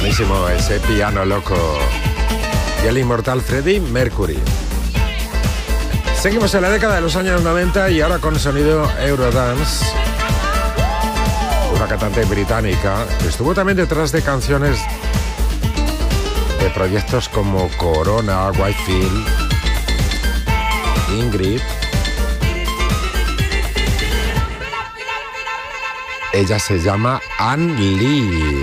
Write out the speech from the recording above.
buenísimo ese piano loco. Y el inmortal Freddie Mercury. Seguimos en la década de los años 90 y ahora con sonido Eurodance. Una cantante británica que estuvo también detrás de canciones de proyectos como Corona, Whitefield, Ingrid. Ella se llama Ann Lee.